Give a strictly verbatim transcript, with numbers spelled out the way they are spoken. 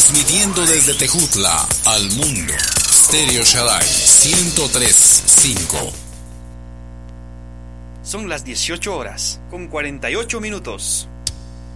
Transmitiendo desde Tejutla al mundo. Stereo Shaddai ciento tres punto cinco. Son las dieciocho horas con cuarenta y ocho minutos.